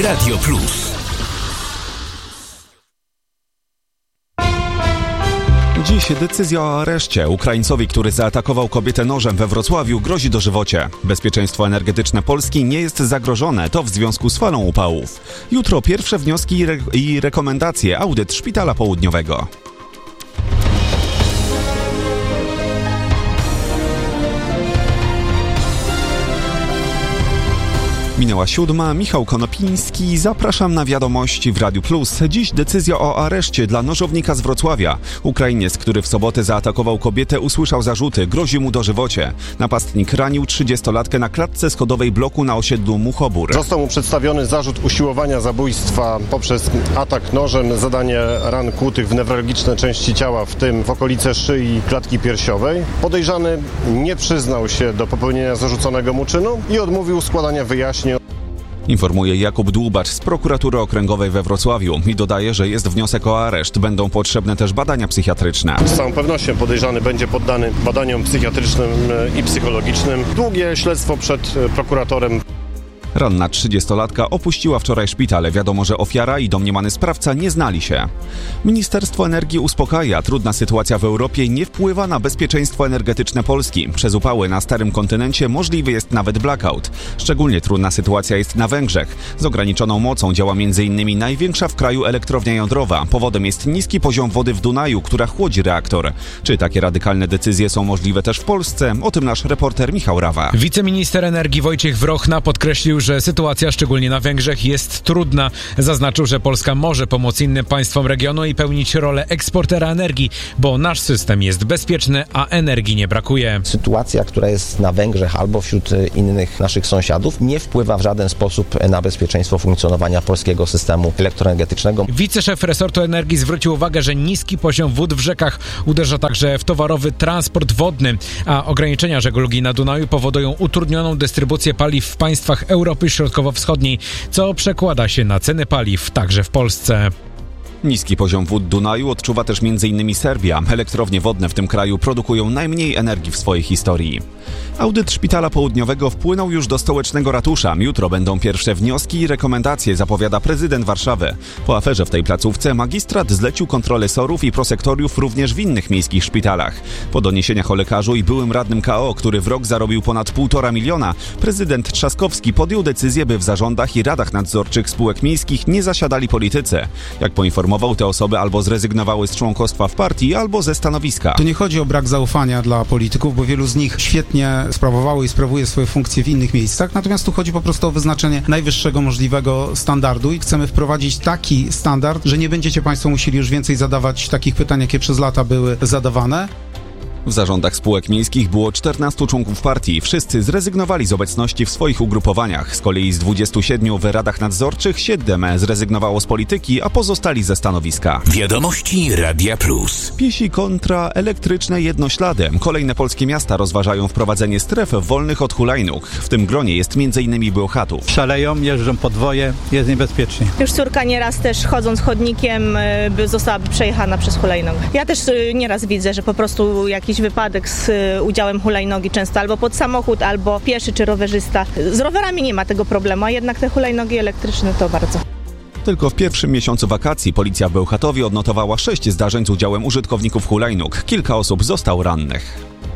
Radio Plus. Dziś decyzja o areszcie. Ukraińcowi, który zaatakował kobietę nożem we Wrocławiu, grozi dożywocie. Bezpieczeństwo energetyczne Polski nie jest zagrożone, to w związku z falą upałów. Jutro pierwsze wnioski i rekomendacje, audyt Szpitala Południowego. Minęła 7, Michał Konopiński, zapraszam na wiadomości w Radiu Plus. Dziś decyzja o areszcie dla nożownika z Wrocławia. Ukrainiec, który w sobotę zaatakował kobietę, usłyszał zarzuty, grozi mu dożywocie. Napastnik ranił 30-latkę na klatce schodowej bloku na osiedlu Muchobór. Został mu przedstawiony zarzut usiłowania zabójstwa poprzez atak nożem, zadanie ran kłutych w newralgiczne części ciała, w tym w okolice szyi i klatki piersiowej. Podejrzany nie przyznał się do popełnienia zarzuconego mu czynu i odmówił składania wyjaśnień. Informuje Jakub Dłubacz z Prokuratury Okręgowej we Wrocławiu i dodaje, że jest wniosek o areszt. Będą potrzebne też badania psychiatryczne. Z całą pewnością podejrzany będzie poddany badaniom psychiatrycznym i psychologicznym. Długie śledztwo przed prokuratorem. Ranna 30-latka opuściła wczoraj szpital. Wiadomo, że ofiara i domniemany sprawca nie znali się. Ministerstwo Energii uspokaja. Trudna sytuacja w Europie nie wpływa na bezpieczeństwo energetyczne Polski. Przez upały na starym kontynencie możliwy jest nawet blackout. Szczególnie trudna sytuacja jest na Węgrzech. Z ograniczoną mocą działa m.in. największa w kraju elektrownia jądrowa. Powodem jest niski poziom wody w Dunaju, która chłodzi reaktor. Czy takie radykalne decyzje są możliwe też w Polsce? O tym nasz reporter Michał Rawa. Wiceminister energii Wojciech Wrochna podkreślił, że sytuacja szczególnie na Węgrzech jest trudna. Zaznaczył, że Polska może pomóc innym państwom regionu i pełnić rolę eksportera energii, bo nasz system jest bezpieczny, a energii nie brakuje. Sytuacja, która jest na Węgrzech albo wśród innych naszych sąsiadów, nie wpływa w żaden sposób na bezpieczeństwo funkcjonowania polskiego systemu elektroenergetycznego. Wiceszef resortu energii zwrócił uwagę, że niski poziom wód w rzekach uderza także w towarowy transport wodny, a ograniczenia żeglugi na Dunaju powodują utrudnioną dystrybucję paliw w państwach Europy Środkowo-Wschodniej, co przekłada się na ceny paliw także w Polsce. Niski poziom wód Dunaju odczuwa też m.in. Serbia. Elektrownie wodne w tym kraju produkują najmniej energii w swojej historii. Audyt Szpitala Południowego wpłynął już do stołecznego ratusza. Jutro będą pierwsze wnioski i rekomendacje, zapowiada prezydent Warszawy. Po aferze w tej placówce magistrat zlecił kontrolę SOR-ów i prosektoriów również w innych miejskich szpitalach. Po doniesieniach o lekarzu i byłym radnym KO, który w rok zarobił ponad 1,5 miliona, prezydent Trzaskowski podjął decyzję, by w zarządach i radach nadzorczych spółek miejskich nie zasiadali politycy. Jak poinformował, te osoby albo zrezygnowały z członkostwa w partii, albo ze stanowiska. To nie chodzi o brak zaufania dla polityków, bo wielu z nich świetnie sprawowało i sprawuje swoje funkcje w innych miejscach, natomiast tu chodzi po prostu o wyznaczenie najwyższego możliwego standardu i chcemy wprowadzić taki standard, że nie będziecie Państwo musieli już więcej zadawać takich pytań, jakie przez lata były zadawane. W zarządach spółek miejskich było 14 członków partii. Wszyscy zrezygnowali z obecności w swoich ugrupowaniach. Z kolei z 27 w radach nadzorczych 7 zrezygnowało z polityki, a pozostali ze stanowiska. Wiadomości Radia Plus. Piesi kontra elektryczne jednoślady. Kolejne polskie miasta rozważają wprowadzenie stref wolnych od hulajnóg. W tym gronie jest m.in. Bełchatów. Szaleją, jeżdżą podwoje, jest niebezpiecznie. Już córka nieraz też chodząc chodnikiem zostałaby przejechana przez hulajnogę. Ja też nieraz widzę, że po prostu jakiś wypadek z udziałem hulajnogi często albo pod samochód, albo pieszy czy rowerzysta. Z rowerami nie ma tego problemu, a jednak te hulajnogi elektryczne to bardzo. Tylko w pierwszym miesiącu wakacji policja w Bełchatowie odnotowała 6 zdarzeń z udziałem użytkowników hulajnóg. Kilka osób zostało rannych.